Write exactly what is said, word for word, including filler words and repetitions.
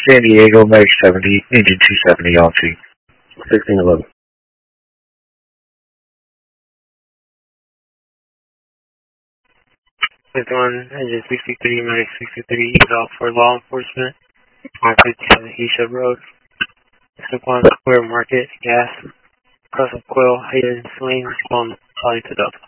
San Diego, Mag seventy, engine two seventy, all T. sixteen eleven. fifty-one, engine sixty-three, Mag sixty-three, ease off for law enforcement. one fifty-seven Hesha Road. Saquon Square Market, gas. Cross of coil, hidden swing, on Charlie to Delta.